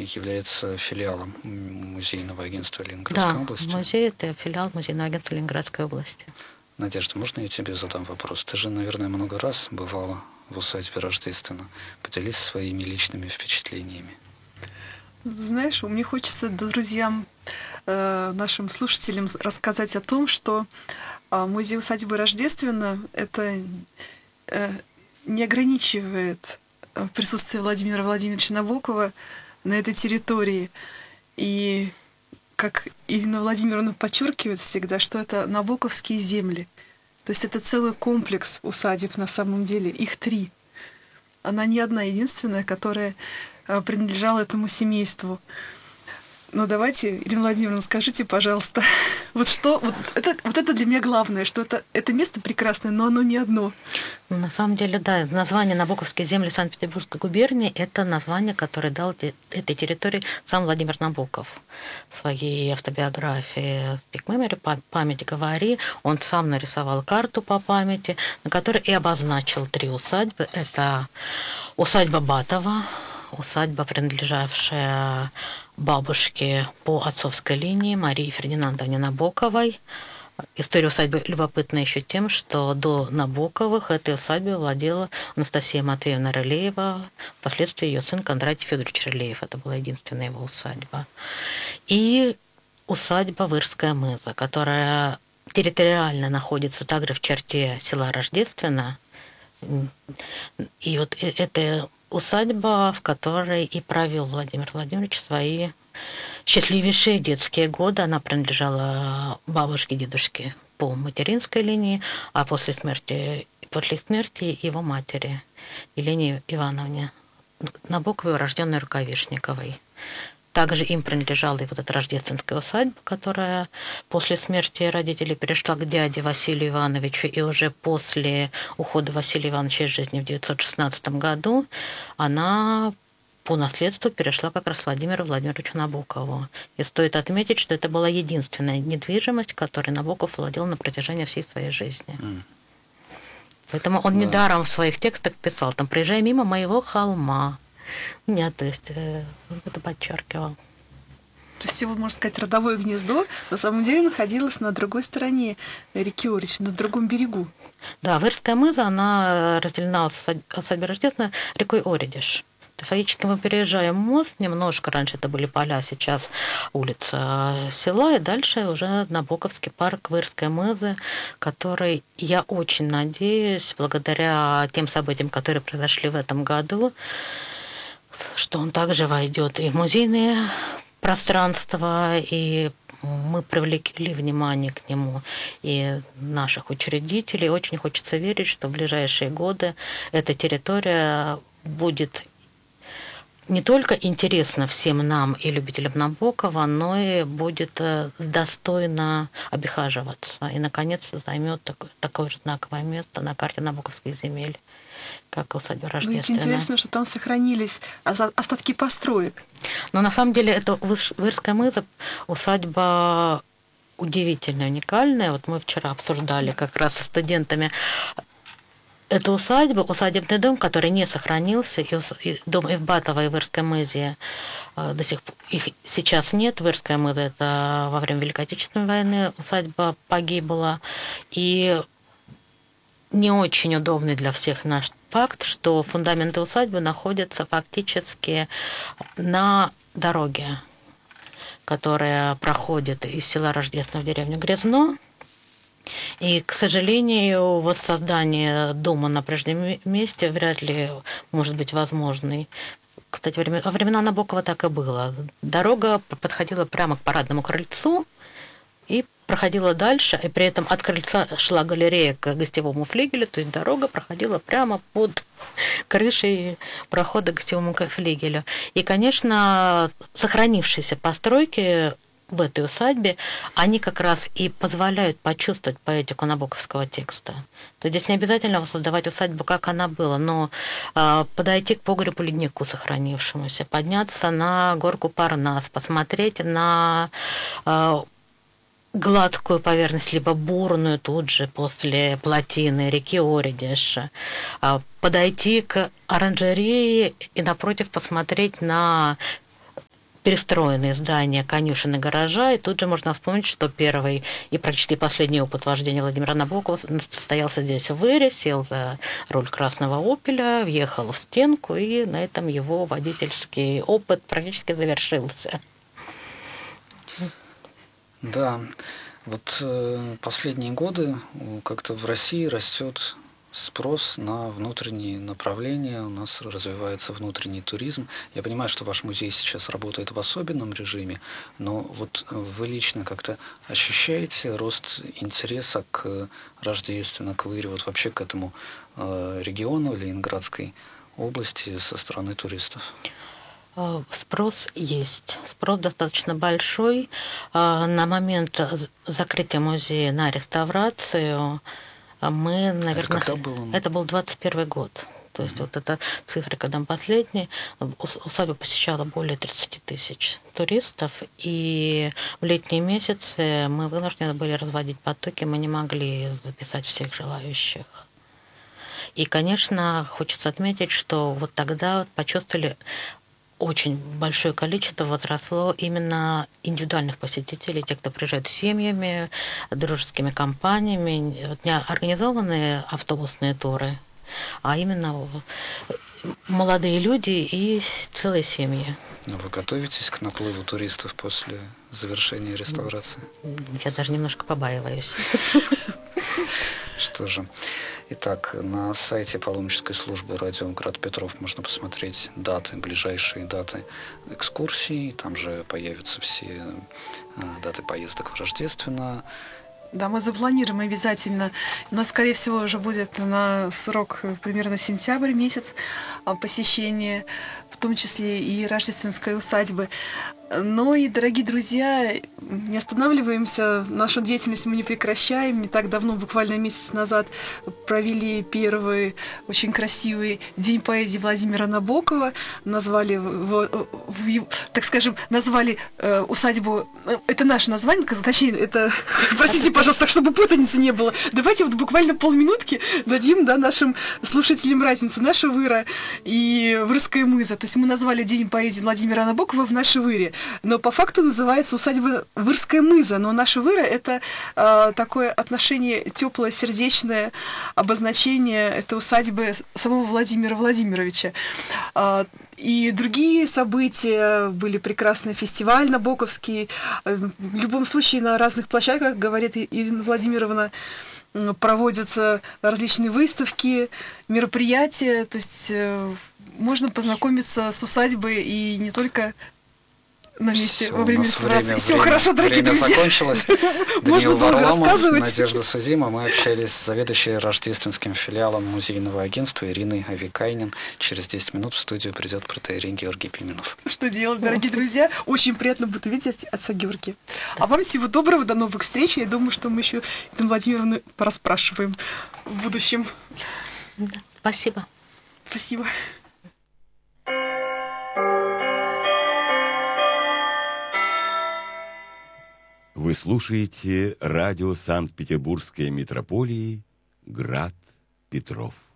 является филиалом музейного агентства Ленинградской Да, области. музей – это филиал музейного агентства Ленинградской области. Надежда, можно я тебе задам вопрос? Ты же, наверное, много раз бывала в усадьбе Рождественно. Поделись своими личными впечатлениями. Знаешь, мне хочется друзьям, нашим слушателям рассказать о том, что музей усадьбы Рождественно это не ограничивает присутствие Владимира Владимировича Набокова на этой территории. И, как Ирина Владимировна подчеркивает всегда, что это набоковские земли. То есть это целый комплекс усадеб на самом деле. Их 3. Она не одна единственная, которая принадлежала этому семейству. Но давайте, Ирина Владимировна, скажите, пожалуйста, это для меня главное, что это место прекрасное, но оно не одно. На самом деле, да, название Набоковские земли Санкт-Петербургской губернии – это название, которое дал этой территории сам Владимир Набоков в своей автобиографии «Speak Memory», «Память говори». Он сам нарисовал карту по памяти, на которой и обозначил 3 усадьбы. Это усадьба Батова, усадьба, принадлежавшая бабушке по отцовской линии Марии Фердинандовне Набоковой. История усадьбы любопытна еще тем, что до Набоковых этой усадьбой владела Анастасия Матвеевна Рылеева, впоследствии ее сын Кондратий Федорович Рылеев. Это была единственная его усадьба. И усадьба Вырская мыза, которая территориально находится также в черте села Рождественно. И вот это усадьба, в которой и провел Владимир Владимирович свои счастливейшие детские годы. Она принадлежала бабушке и дедушке по материнской линии, а после смерти его матери Елене Ивановне Набоковой, урожденной Рукавишниковой. Также им принадлежала и вот эта рождественская усадьба, которая после смерти родителей перешла к дяде Василию Ивановичу, и уже после ухода Василия Ивановича из жизни в 1916 году она по наследству перешла как раз Владимиру Владимировичу Набокову. И стоит отметить, что это была единственная недвижимость, которой Набоков владел на протяжении всей своей жизни. Поэтому он недаром в своих текстах писал, там, «Проезжай мимо моего холма». Нет, то есть он это подчеркивал. То есть его, можно сказать, родовое гнездо на самом деле находилось на другой стороне реки Орич, на другом берегу. Да, Вырская мыза, она разделена от усадьбы Рождественной рекой Оредиш. То есть фактически мы переезжаем мост, немножко раньше это были поля, сейчас улица села, и дальше уже Набоковский парк Вырской мызы, который, я очень надеюсь, благодаря тем событиям, которые произошли в этом году, что он также войдет и в музейные пространства, и мы привлекли внимание к нему и наших учредителей. Очень хочется верить, что в ближайшие годы эта территория будет не только интересна всем нам и любителям Набокова, но и будет достойно обихаживаться. И, наконец, займет такое же знаковое место на карте Набоковских земель, как усадьба Рождественная. Ведь интересно, что там сохранились остатки построек. Но на самом деле это Вырская мыза, усадьба удивительная, уникальная. Вот мы вчера обсуждали как раз со студентами эту усадьбу, усадебный дом, который не сохранился, и дом и в Батово, и в Вырской мызе до сих пор, их сейчас нет. Вырская мыза — это во время Великой Отечественной войны усадьба погибла, и не очень удобный для всех наш факт, что фундаменты усадьбы находятся фактически на дороге, которая проходит из села Рождественного в деревню Грязно. И, к сожалению, воссоздание дома на прежнем месте вряд ли может быть возможной. Кстати, во времена Набокова так и было. Дорога подходила прямо к парадному крыльцу и проходила дальше, и при этом от крыльца шла галерея к гостевому флигелю, то есть дорога проходила прямо под крышей прохода к гостевому флигелю. И, конечно, сохранившиеся постройки в этой усадьбе, они как раз и позволяют почувствовать поэтику набоковского текста. То есть здесь не обязательно воссоздавать усадьбу, как она была, но подойти к погребу-леднику сохранившемуся, подняться на горку Парнас, посмотреть на гладкую поверхность, либо бурную тут же после плотины реки Оредиш, подойти к оранжерее и напротив посмотреть на перестроенные здания конюшен и гаража, и тут же можно вспомнить, что первый и практически последний опыт вождения Владимира Набокова состоялся здесь в Выре, сел за руль красного «Опеля», въехал в стенку, и на этом его водительский опыт практически завершился. Да, вот последние годы как-то в России растет спрос на внутренние направления, у нас развивается внутренний туризм. Я понимаю, что ваш музей сейчас работает в особенном режиме, но вот вы лично как-то ощущаете рост интереса к Рождественно, к Выре, вот вообще к этому региону Ленинградской области со стороны туристов? Спрос есть. Спрос достаточно большой. На момент закрытия музея на реставрацию мы, наверное... Это когда было? Это был 21 год. То есть вот эта цифра, когда мы последний, усадьбу посещала более 30 тысяч туристов, и в летние месяцы мы вынуждены были разводить потоки, мы не могли записать всех желающих. И, конечно, хочется отметить, что вот тогда почувствовали очень большое количество возросло именно индивидуальных посетителей, тех, кто приезжает с семьями, дружескими компаниями, вот не организованные автобусные туры, а именно молодые люди и целые семьи. Но вы готовитесь к наплыву туристов после завершения реставрации? Я даже немножко побаиваюсь. Что же. Итак, на сайте паломнической службы радио Град Петров можно посмотреть даты, ближайшие даты экскурсий. Там же появятся все даты поездок в Рождественно. Да, мы запланируем обязательно, но, скорее всего, уже будет на срок примерно сентябрь месяц посещения, в том числе и Рождественской усадьбы. Но и, дорогие друзья, не останавливаемся, нашу деятельность мы не прекращаем. Не так давно, буквально месяц назад, провели первый очень красивый День поэзии Владимира Набокова. Назвали, так скажем, назвали усадьбу, это наше название, точнее, это, простите, пожалуйста, так, чтобы путаницы не было. Давайте вот буквально полминутки дадим, да, нашим слушателям разницу. Наша Выра и Вырская мыза. То есть мы назвали День поэзии Владимира Набокова в нашей Выре. Но по факту называется усадьба Вырская мыза. Но наша Выра — это такое отношение теплое, сердечное, обозначение этой усадьбы самого Владимира Владимировича. И другие события были прекрасные, фестиваль набоковский. В любом случае на разных площадках, говорит Ирина Владимировна, проводятся различные выставки, мероприятия. То есть можно познакомиться с усадьбой и не только на месте Все, во время реставрации. Все хорошо, дорогие время друзья. Закончилось. Можно Даниил долго Варламов, рассказывать. Надежда Сузима. Мы общались с заведующей рождественским филиалом музейного агентства Ириной Авикайнин. Через 10 минут в студию придет протоиерей Георгий Пименов. Что делать, дорогие друзья? Очень приятно будет увидеть отца Георгия. А вам всего доброго, до новых встреч. Я думаю, что мы еще Ирину Владимировну порасспрашиваем в будущем. Да, спасибо. Спасибо. Вы слушаете радио Санкт-Петербургской митрополии «Град Петров».